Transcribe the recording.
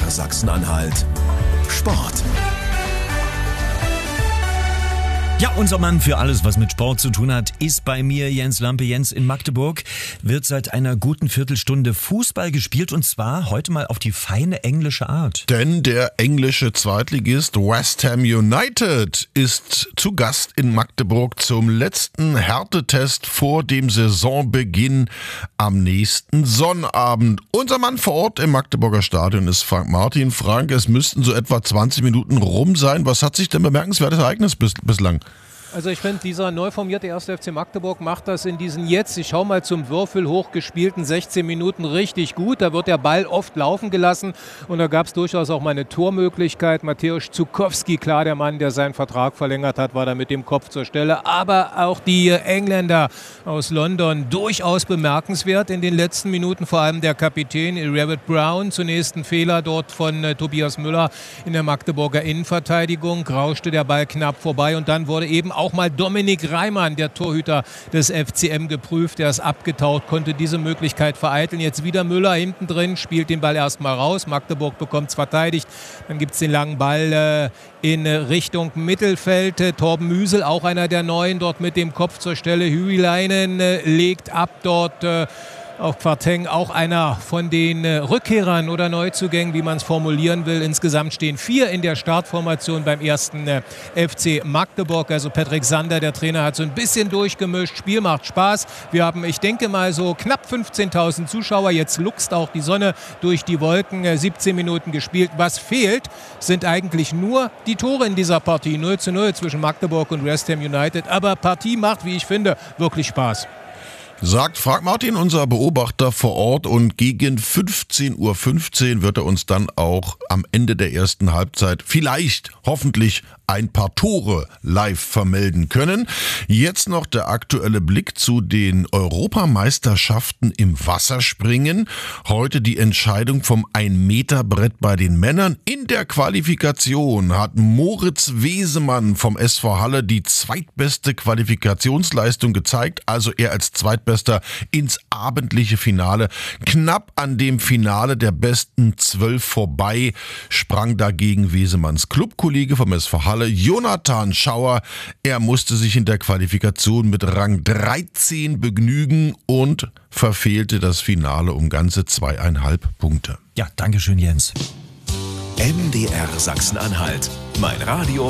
MDR Sachsen-Anhalt Sport. Ja, unser Mann für alles, was mit Sport zu tun hat, ist bei mir Jens Lampe. Jens, in Magdeburg wird seit einer guten Viertelstunde Fußball gespielt, und zwar heute mal auf die feine englische Art. Denn der englische Zweitligist West Ham United ist zu Gast in Magdeburg zum letzten Härtetest vor dem Saisonbeginn am nächsten Sonnabend. Unser Mann vor Ort im Magdeburger Stadion ist Frank Martin. Frank, es müssten so etwa 20 Minuten rum sein. Was hat sich denn bemerkenswertes Ereignis bislang? Also ich finde, dieser neu formierte 1. FC Magdeburg macht das in diesen jetzt, ich schau mal zum Würfel hoch gespielten 16 Minuten richtig gut. Da wird der Ball oft laufen gelassen und da gab es durchaus auch mal eine Tormöglichkeit. Mateusz Zukowski, klar, der Mann, der seinen Vertrag verlängert hat, war da mit dem Kopf zur Stelle. Aber auch die Engländer aus London durchaus bemerkenswert in den letzten Minuten. Vor allem der Kapitän Revett Brown, zunächst ein Fehler dort von Tobias Müller in der Magdeburger Innenverteidigung. Rauschte der Ball knapp vorbei und dann wurde eben auch mal Dominik Reimann, der Torhüter des FCM, geprüft. Der ist abgetaucht, konnte diese Möglichkeit vereiteln. Jetzt wieder Müller hinten drin, spielt den Ball erstmal raus. Magdeburg bekommt es verteidigt. Dann gibt es den langen Ball in Richtung Mittelfeld. Torben Müsel, auch einer der Neuen, dort mit dem Kopf zur Stelle. Hüileinen legt ab dort auf Quarteng, auch einer von den Rückkehrern oder Neuzugängen, wie man es formulieren will. Insgesamt stehen 4 in der Startformation beim ersten FC Magdeburg. Also Patrick Sander, der Trainer, hat so ein bisschen durchgemischt. Spiel macht Spaß. Wir haben, ich denke mal, so knapp 15.000 Zuschauer. Jetzt luchst auch die Sonne durch die Wolken. 17 Minuten gespielt. Was fehlt, sind eigentlich nur die Tore in dieser Partie. 0:0 zwischen Magdeburg und West Ham United. Aber Partie macht, wie ich finde, wirklich Spaß. Sagt Frank Martin, unser Beobachter vor Ort, und gegen 15:15 Uhr wird er uns dann auch am Ende der ersten Halbzeit vielleicht, hoffentlich, ein paar Tore live vermelden können. Jetzt noch der aktuelle Blick zu den Europameisterschaften im Wasserspringen. Heute die Entscheidung vom 1-Meter-Brett bei den Männern. In der Qualifikation hat Moritz Wesemann vom SV Halle die zweitbeste Qualifikationsleistung gezeigt, also er als Zweitbester ins abendliche Finale. Knapp an dem Finale der besten 12 vorbei, sprang dagegen Wesemanns Clubkollege vom SV Halle, Jonathan Schauer. Er musste sich in der Qualifikation mit Rang 13 begnügen und verfehlte das Finale um ganze 2,5 Punkte. Ja, danke schön, Jens. MDR Sachsen-Anhalt. Mein Radio